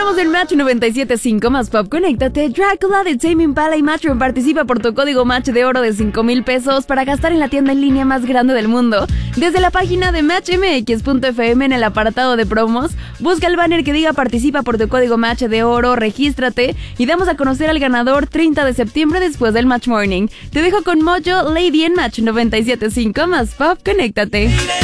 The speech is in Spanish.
Estamos en Match 97.5 más Pop. Conéctate. Drácula de Tame Impala y Matchroom participa por tu código Match de oro de 5,000 pesos para gastar en la tienda en línea más grande del mundo. Desde la página de matchmx.fm en el apartado de promos, busca el banner que diga participa por tu código Match de oro, regístrate y damos a conocer al ganador 30 de septiembre después del Match Morning. Te dejo con Mojo Lady en Match 97.5 más Pop. Conéctate.